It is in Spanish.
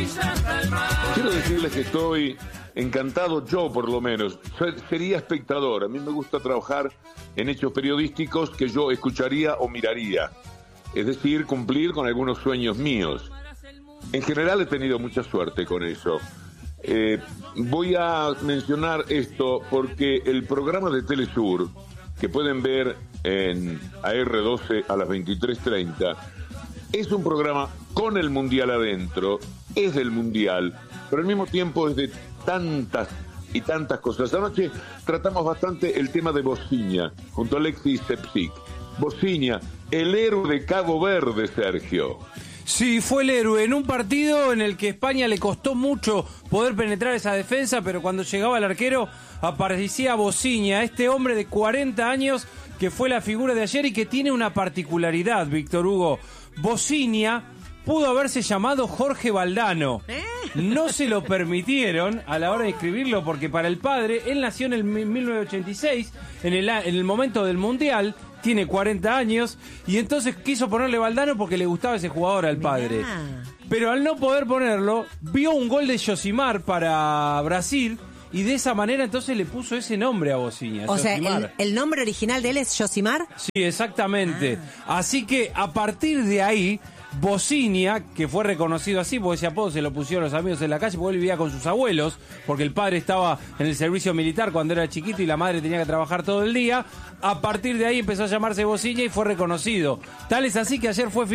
Quiero decirles que estoy encantado, yo por lo menos, sería espectador. A mí me gusta trabajar en hechos periodísticos que yo escucharía o miraría. Es decir, cumplir con algunos sueños míos. En general he tenido mucha suerte con eso. Voy a mencionar esto porque el programa de Telesur, que pueden ver en AR12 a las 23:30, es un programa con el Mundial adentro, es del Mundial, pero al mismo tiempo es de tantas y tantas cosas. Anoche tratamos bastante el tema de Bociña, junto a Alexis Sepsic. Bociña, el héroe de Cabo Verde, Sergio. Sí, fue el héroe en un partido en el que España le costó mucho poder penetrar esa defensa, pero cuando llegaba el arquero aparecía Bociña, este hombre de 40 años que fue la figura de ayer y que tiene una particularidad, Víctor Hugo. Bociña pudo haberse llamado Jorge Valdano. No se lo permitieron a la hora de escribirlo porque para el padre, él nació en el 1986, en el momento del Mundial, tiene 40 años, y entonces quiso ponerle Valdano porque le gustaba ese jugador al padre. Mirá. Pero al no poder ponerlo, vio un gol de Josimar para Brasil, y de esa manera entonces le puso ese nombre a Bociña. O Josimar. sea, ¿el nombre original de él es Josimar? Sí, exactamente. Así que a partir de ahí, Bociña, que fue reconocido así, porque ese apodo se lo pusieron los amigos en la calle, porque él vivía con sus abuelos, porque el padre estaba en el servicio militar cuando era chiquito y la madre tenía que trabajar todo el día. A partir de ahí empezó a llamarse Bociña y fue reconocido. Tal es así que ayer fue